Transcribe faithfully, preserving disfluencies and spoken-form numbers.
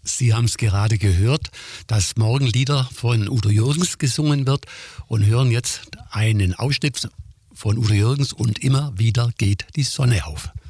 Sie haben es gerade gehört, dass Morgenlieder von Udo Jürgens gesungen wird und hören jetzt einen Ausschnitt von Udo Jürgens und immer wieder geht die Sonne auf.